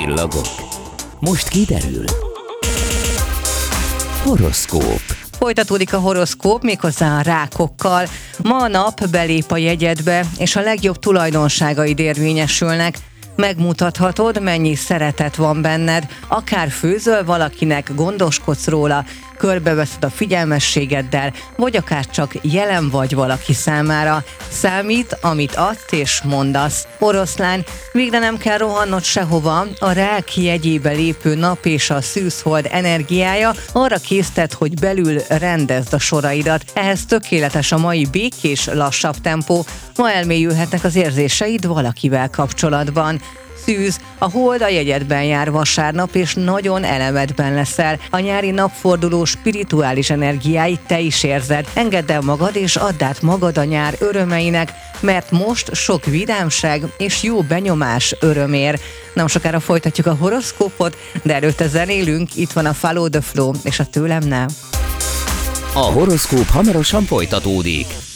Csillagok. Most kiderül. Horoszkóp. Folytatódik a horoszkóp, méghozzá a rákokkal. Ma a nap belép a jegyedbe, és a legjobb tulajdonságaid érvényesülnek. Megmutathatod, mennyi szeretet van benned, akár főzöl valakinek, gondoskodsz róla, körbeveszed a figyelmességeddel, vagy akár csak jelen vagy valaki számára. Számít, amit adsz és mondasz. Oroszlán, végre nem kell rohannod sehova, a rák jegyébe lépő nap és a szűzhold energiája arra késztet, hogy belül rendezd a soraidat. Ehhez tökéletes a mai békés, lassabb tempó. Ma elmélyülhetnek az érzéseid valakivel kapcsolatban. Szűz, a hold a jegyedben jár vasárnap, és nagyon elemedben leszel. A nyári napforduló spirituális energiáit te is érzed. Engedd el magad, és add át magad a nyár örömeinek, mert most sok vidámság és jó benyomás örömér. Nem sokára folytatjuk a horoszkópot, de előtte zenélünk, itt van a Follow the Flow és a Tőlem ne. A horoszkóp hamarosan folytatódik.